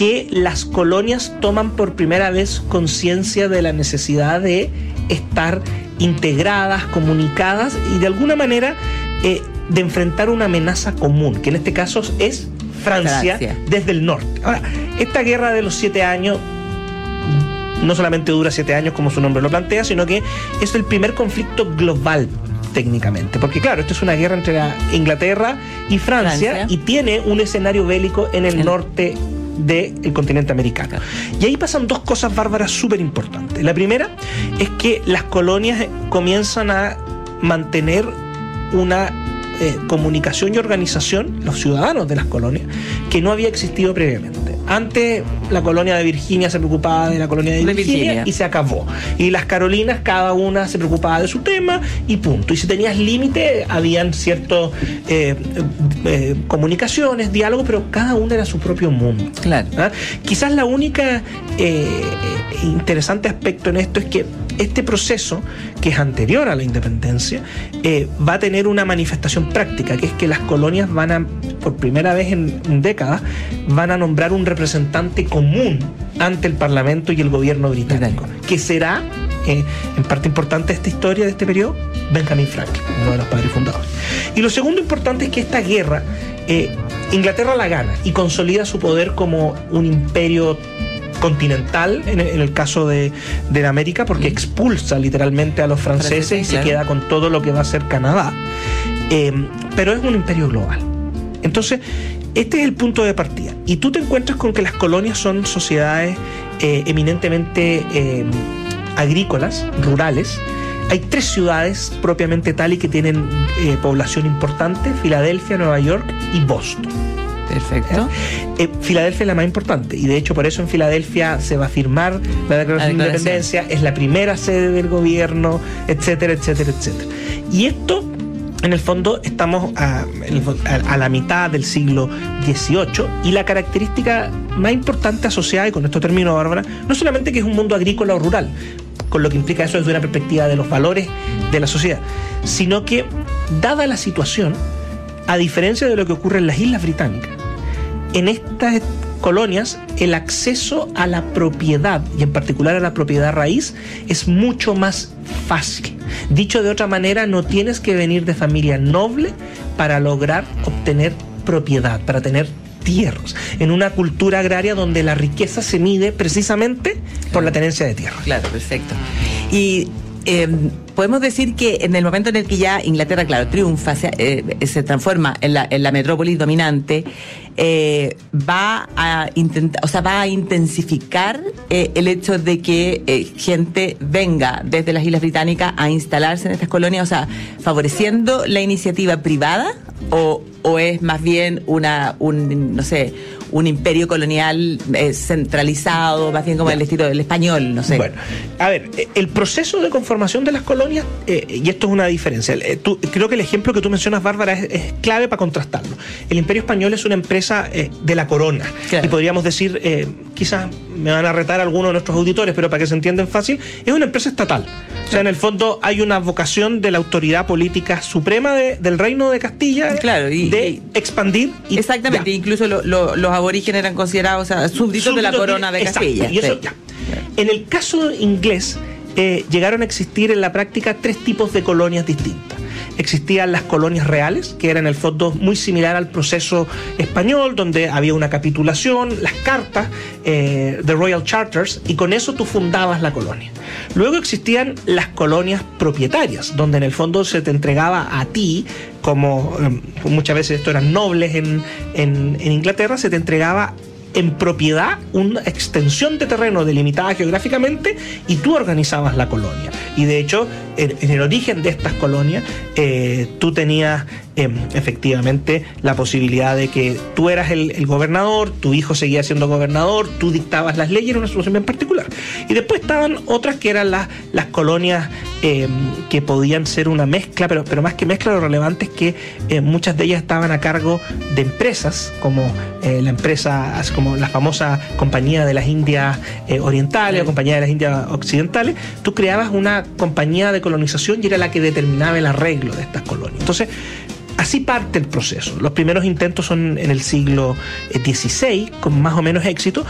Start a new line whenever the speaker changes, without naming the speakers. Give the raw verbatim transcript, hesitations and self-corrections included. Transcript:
que las colonias toman por primera vez conciencia de la necesidad de estar integradas, comunicadas y de alguna manera eh, de enfrentar una amenaza común, que en este caso es Francia, Francia desde el norte. Ahora, esta guerra de los siete años no solamente dura siete años como su nombre lo plantea, sino que es el primer conflicto global técnicamente, porque claro, esto es una guerra entre la Inglaterra y Francia, Francia. y tiene un escenario bélico en el, el... norte del continente americano. Claro. Y ahí pasan dos cosas bárbaras súper importantes. La primera es que las colonias comienzan a mantener una eh, comunicación y organización, los ciudadanos de las colonias, que no había existido previamente. Antes la colonia de Virginia se preocupaba de la colonia de, de Virginia, Virginia y se acabó. Y las Carolinas, cada una se preocupaba de su tema y punto. Y si tenías límite, habían ciertas eh, eh, comunicaciones, diálogos, pero cada una era su propio mundo.
Claro.
¿Ah? Quizás la única eh, interesante aspecto en esto es que este proceso, que es anterior a la independencia, eh, va a tener una manifestación práctica, que es que las colonias van a, por primera vez en, en décadas, van a nombrar un representante común ante el Parlamento y el gobierno británico, Claro. que será, eh, en parte importante de esta historia, de este periodo, Benjamin Franklin, uno de los padres fundadores. Y lo segundo importante es que esta guerra, eh, Inglaterra la gana y consolida su poder como un imperio continental, en el, en el caso de, de América, porque expulsa literalmente a los franceses Francés, y claro. se queda con todo lo que va a ser Canadá. Eh, pero es un imperio global. Entonces, este es el punto de partida. Y tú te encuentras con que las colonias son sociedades eh, eminentemente eh, agrícolas, rurales. Hay tres ciudades propiamente tal y que tienen eh, población importante: Filadelfia, Nueva York y Boston.
Perfecto.
Eh, eh, Filadelfia es la más importante y de hecho por eso en Filadelfia se va a firmar la Declaración de Independencia, es la primera sede del gobierno, etcétera, etcétera, etcétera. Y esto, en el fondo, estamos a, a, a la mitad del siglo dieciocho y la característica más importante asociada, y con esto termino, Bárbara, no solamente que es un mundo agrícola o rural, con lo que implica eso desde una perspectiva de los valores de la sociedad, sino que, dada la situación, a diferencia de lo que ocurre en las Islas Británicas, en estas colonias el acceso a la propiedad, y en particular a la propiedad raíz, es mucho más fácil. Dicho de otra manera, no tienes que venir de familia noble para lograr obtener propiedad, para tener tierras, en una cultura agraria donde la riqueza se mide precisamente por la tenencia de tierra.
Claro, perfecto. Y Eh, podemos decir que en el momento en el que ya Inglaterra, claro, triunfa, se, eh, se transforma en la, en la metrópolis dominante, eh, va a intentar, o sea, va a intensificar eh, el hecho de que eh, gente venga desde las Islas Británicas a instalarse en estas colonias, o sea, favoreciendo la iniciativa privada, o, o es más bien una, un, no sé, un imperio colonial eh, centralizado, más bien como ya. el estilo del español, no sé.
Bueno, a ver, el proceso de conformación de las colonias, eh, y esto es una diferencia, eh, tú, creo que el ejemplo que tú mencionas, Bárbara, es, es clave para contrastarlo. El Imperio Español es una empresa eh, de la corona, claro. y podríamos decir, eh, quizás me van a retar algunos de nuestros auditores, pero para que se entiendan fácil, es una empresa estatal. O sea, en el fondo hay una vocación de la autoridad política suprema de, del Reino de Castilla,
claro, y,
de
y,
expandir. Y
exactamente, ya. incluso lo, lo, los aborígenes eran considerados, o sea, súbditos, súbditos de la corona de, de Castilla.
Exacto, y eso,
sí.
ya. En el caso inglés, eh, llegaron a existir en la práctica tres tipos de colonias distintas. Existían las colonias reales, que eran en el fondo muy similar al proceso español, donde había una capitulación, las cartas, eh, The Royal Charters, y con eso tú fundabas la colonia. Luego existían las colonias propietarias, donde en el fondo se te entregaba a ti, como eh, muchas veces esto eran nobles en, en, en Inglaterra, se te entregaba en propiedad una extensión de terreno delimitada geográficamente y tú organizabas la colonia. Y de hecho, en, en el origen de estas colonias, eh, tú tenías eh, efectivamente la posibilidad de que tú eras el, el gobernador, tu hijo seguía siendo gobernador, tú dictabas las leyes en una situación bien particular. Y después estaban otras que eran las, las colonias eh, que podían ser una mezcla, pero, pero más que mezcla, lo relevante es que eh, muchas de ellas estaban a cargo de empresas, como eh, la empresa, como la famosa Compañía de las Indias eh, Orientales, sí. o Compañía de las Indias Occidentales. Tú creabas una compañía de colonización y era la que determinaba el arreglo de estas colonias. Entonces, así parte el proceso. Los primeros intentos son en el siglo dieciséis, con más o menos éxito,